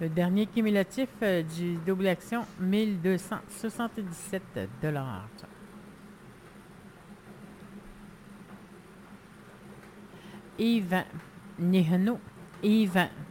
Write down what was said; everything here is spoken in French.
Le dernier cumulatif du double action, 1277 dollars. Yves Nihano, Yves